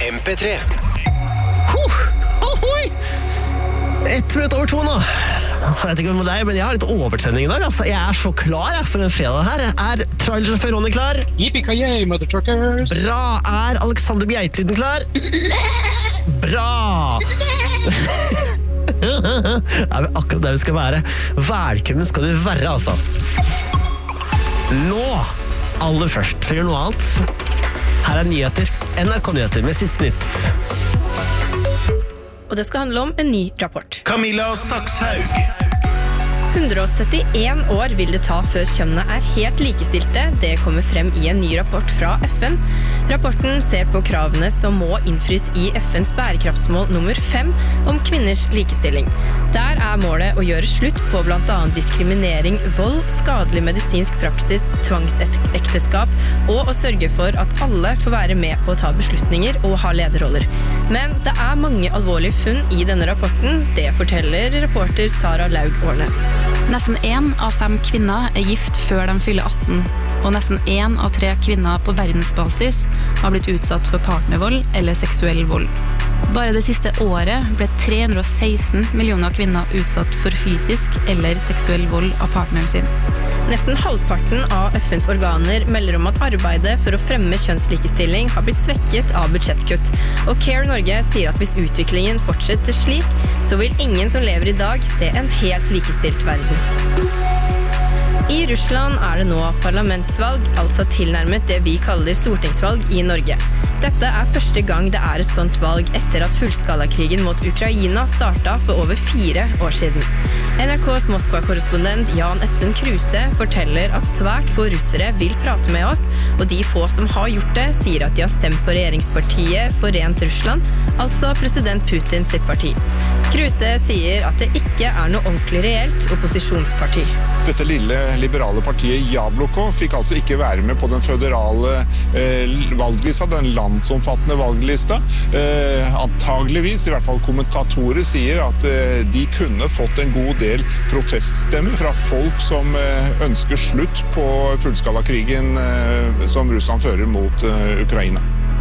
MP3. Ohoi! 1 minutt over 2 nå. Jeg vet ikke om det er, men jeg har litt overtenning i dag. Altså. Jeg er så klar for en fredag her. Er trailersjåfør Ronny klar? Yippee-ki-yay, mother truckers! Bra! Er Alexander Bjeitlyden klar? Bra! Det er akkurat det vi skal være. Velkommen skal du være, altså. Nå, aller først, for å gjøre noe annet. Her er nyheter. NRK-nyheter med siste nytt. Og det skal handle om en ny rapport. Camilla Sakshaug. 171 år vil det ta før kjønnene er helt likestilte. Det kommer frem i en ny rapport fra FN. Rapporten ser på kravene som må innfris i FNs bærekraftsmål nummer 5 om kvinners likestilling. Der er målet å gjøre slutt på blant annet diskriminering, vold, skadelig medisinsk praksis, tvangsekteskap og å sørge for at alle får være med på å ta beslutninger og ha lederroller. Men det er mange alvorlige funn i denne rapporten. Det forteller reporter Sara Laug-Årnes. Nesten 1 av 5 kvinner er gift før de fyller 18, og nesten 1 av 3 kvinner på verdensbasis har blitt utsatt for partnervold eller seksuell vold. Bare det siste året ble 316 millioner kvinner utsatt for fysisk eller seksuell vold av partneren sin. Nesten halvparten av FNs organer melder om at arbeidet for å fremme kjønnslikestilling har blitt svekket av budsjettkutt. Og Care Norge sier at hvis utviklingen fortsetter slik, så vil ingen som lever i dag se en helt likestilt verden. I Russland er det nå parlamentsvalg, altså tilnærmet det vi kaller stortingsvalg i Norge. Dette er første gang det er et sånt valg etter at fullskalakrigen mot Ukraina startet for over 4 år siden. NRKs Moskva-korrespondent Jan Espen Kruse forteller at svært få russere vil prate med oss, og de få som har gjort det sier at de har stemt på regjeringspartiet Forent Russland, altså president Putin sitt parti. Kruse sier at det ikke er noe ordentlig reelt opposisjonsparti. Dette lille liberale partiet Jabloko fikk altså ikke være med på den føderale valglista, den landsomfattende valglista. Antageligvis, i hvert fall kommentatorer sier at de kunne fått en god del proteststemmer fra folk som ønsker slutt på fullskalakrigen som Russland fører mot Ukraina.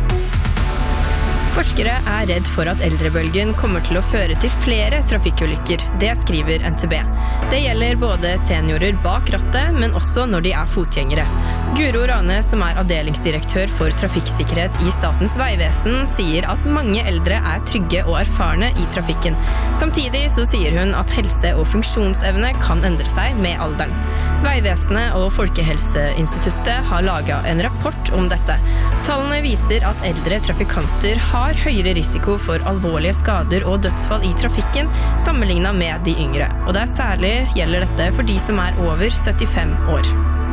Forskere er redd for at eldrebølgen kommer til å føre til flere trafikkulykker. Det skriver NTB. Det gjelder både seniorer bak rattet, men også når de er fotgjengere. Guro Rane, som er avdelingsdirektør for trafikksikkerhet i Statens vegvesen, sier at mange eldre er trygge og erfarne i trafikken. Samtidig så sier hun at helse- og funksjonsevne kan endre seg med alderen. Vegvesenet og Folkehelseinstituttet har laget en rapport om dette. Tallene viser at eldre trafikanter har høyere risiko for alvorlige skader og dødsfall i trafikken sammenlignet med de yngre. Og det er særlig gjelder dette for de som er over 75 år.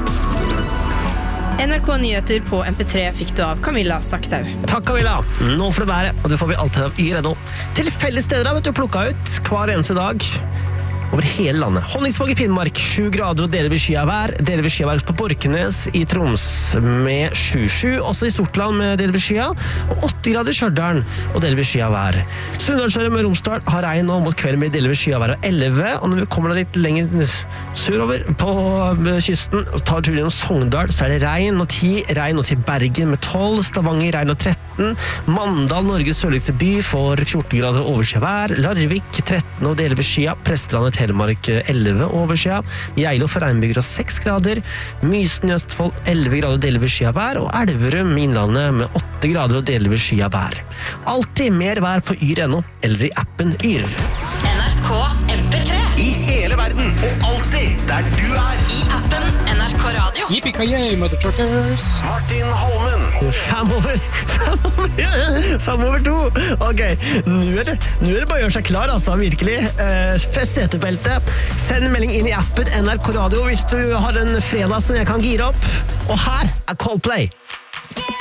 NRK-nyheter på MP3 fikk du av Camilla Sakshaug. Takk, Camilla. Nå får det være, og det får vi alltid av YRNO. Tilfellige steder har vi plukket ut hver eneste dag. Over hele landet. Honningsvåg i Finnmark, 7 grader og delvis sky av vær. Delvis sky av vær på Borkenes i Troms med 7,7. Også i Sortland med delvis sky av. Og 8 grader i Stjørdalen og delvis sky av vær. Sunndalsøra med Romsdal har regn nå mot kvelden med delvis sky av vær og 11. Og når vi kommer litt lenger surover på kysten og tar turen gjennom Sogndal, så er det regn og 10. Regn også i Bergen med 12. Stavanger regn og 13. Mandal, Norges sørligste by, får 14 grader oversky av vær. Larvik 13 og delvis sky av. Prestlandet Telemark 11 overskya, Geilo for regnbyger og 6 grader, Mysen i Østfold 11 grader og delvis sky av vær, og Elverum i Innlandet med 8 grader og delvis sky av vær. Alltid mer vær på YRNO eller i appen YR. NRK MP3 I hele verden, og alltid der du er. I appen NRK Radio. Yippee-ki-yay, mother truckers! Martin Holmen. 5 over 2. Ok, nå er det bare å gjøre seg klar, altså, virkelig. Fest setebeltet. Send en melding inn i appen NRK Radio hvis du har en fredag som jeg kan gire opp. Og her er Coldplay.